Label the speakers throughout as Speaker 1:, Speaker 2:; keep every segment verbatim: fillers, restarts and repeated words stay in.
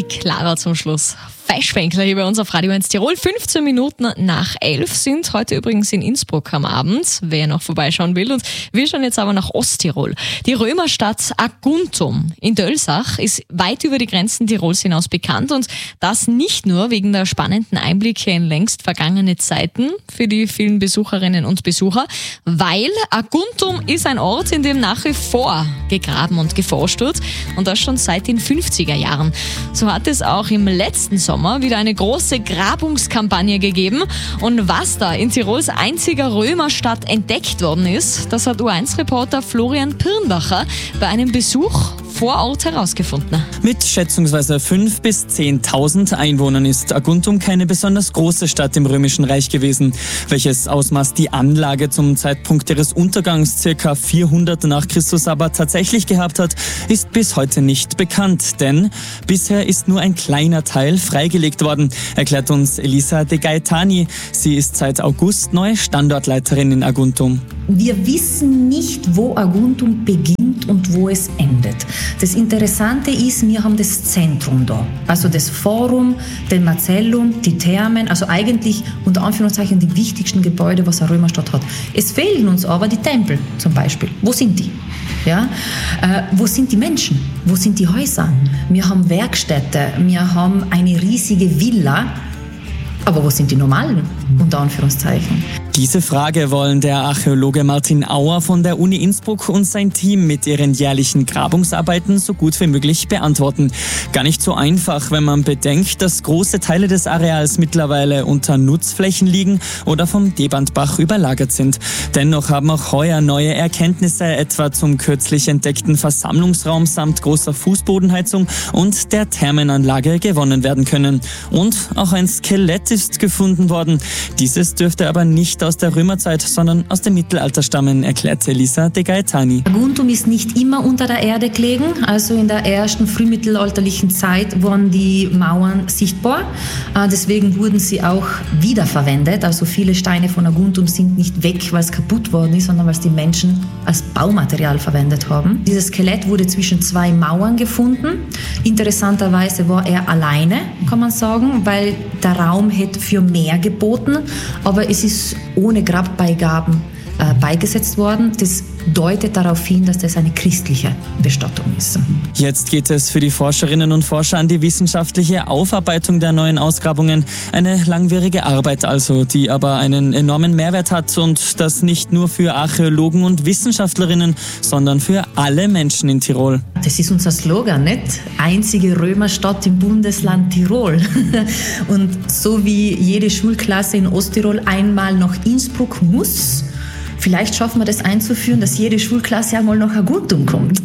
Speaker 1: Clara zum Schluss. Feischwenkler hier bei uns auf Radio eins Tirol. fünfzehn Minuten nach elf sind heute übrigens in Innsbruck am Abend, wer noch vorbeischauen will. Und wir schauen jetzt aber nach Osttirol. Die Römerstadt Aguntum in Dölsach ist weit über die Grenzen Tirols hinaus bekannt. Und das nicht nur wegen der spannenden Einblicke in längst vergangene Zeiten für die vielen Besucherinnen und Besucher, weil Aguntum ist ein Ort, in dem nach wie vor gegraben und geforscht wird. Und das schon seit den fünfziger Jahren. So hat es auch im letzten Sommer wieder eine große Grabungskampagne gegeben. Und was da in Tirols einziger Römerstadt entdeckt worden ist, das hat U eins Reporter Florian Pirnbacher bei einem Besuch vor Ort herausgefunden.
Speaker 2: Mit schätzungsweise fünftausend bis zehntausend Einwohnern ist Aguntum keine besonders große Stadt im Römischen Reich gewesen. Welches Ausmaß die Anlage zum Zeitpunkt ihres Untergangs ca. vierhundert nach Christus aber tatsächlich gehabt hat, ist bis heute nicht bekannt. Denn bisher ist nur ein kleiner Teil freigelegt worden, erklärt uns Elisa De Gaetani. Sie ist seit August neue Standortleiterin in Aguntum.
Speaker 3: Wir wissen nicht, wo Aguntum beginnt und wo es endet. Das Interessante ist, wir haben das Zentrum da. Also das Forum, den Marcellum, die Thermen, also eigentlich unter Anführungszeichen die wichtigsten Gebäude, was eine Römerstadt hat. Es fehlen uns aber die Tempel zum Beispiel. Wo sind die? Ja? Äh, wo sind die Menschen? Wo sind die Häuser? Wir haben Werkstätte, wir haben eine riesige Villa. Aber wo sind die normalen, unter Anführungszeichen?
Speaker 2: Diese Frage wollen der Archäologe Martin Auer von der Uni Innsbruck und sein Team mit ihren jährlichen Grabungsarbeiten so gut wie möglich beantworten. Gar nicht so einfach, wenn man bedenkt, dass große Teile des Areals mittlerweile unter Nutzflächen liegen oder vom Debandbach überlagert sind. Dennoch haben auch heuer neue Erkenntnisse etwa zum kürzlich entdeckten Versammlungsraum samt großer Fußbodenheizung und der Thermenanlage gewonnen werden können. Und auch ein Skelett ist gefunden worden. Dieses dürfte aber nicht aus der Römerzeit, sondern aus dem Mittelalter stammen, erklärte Elisa De Gaetani.
Speaker 3: Aguntum ist nicht immer unter der Erde gelegen. Also in der ersten frühmittelalterlichen Zeit waren die Mauern sichtbar. Deswegen wurden sie auch wiederverwendet. Also viele Steine von Aguntum sind nicht weg, weil es kaputt worden ist, sondern weil es die Menschen als Baumaterial verwendet haben. Dieses Skelett wurde zwischen zwei Mauern gefunden. Interessanterweise war er alleine, kann man sagen, weil der Raum hätte für mehr geboten. Aber es ist ohne Grabbeigaben äh, beigesetzt worden. Das deutet darauf hin, dass das eine christliche Bestattung ist.
Speaker 2: Jetzt geht es für die Forscherinnen und Forscher an die wissenschaftliche Aufarbeitung der neuen Ausgrabungen. Eine langwierige Arbeit also, die aber einen enormen Mehrwert hat und das nicht nur für Archäologen und Wissenschaftlerinnen, sondern für alle Menschen in Tirol.
Speaker 3: Das ist unser Slogan, nicht? Einzige Römerstadt im Bundesland Tirol. Und so wie jede Schulklasse in Osttirol einmal nach Innsbruck muss, vielleicht schaffen wir das einzuführen, dass jede Schulklasse einmal nach Aguntum kommt.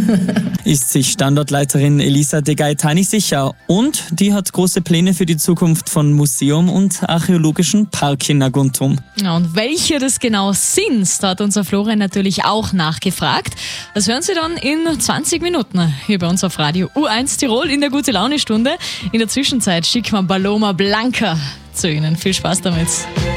Speaker 2: Ist sich Standortleiterin Elisa De Gaetani sicher. Und die hat große Pläne für die Zukunft von Museum und archäologischen Park in Aguntum.
Speaker 1: Ja, und welche das genau sind, da hat unser Florian natürlich auch nachgefragt. Das hören Sie dann in zwanzig Minuten hier bei uns auf Radio U eins Tirol in der Gute-Laune-Stunde. In der Zwischenzeit schicken wir Paloma Blanca zu Ihnen. Viel Spaß damit.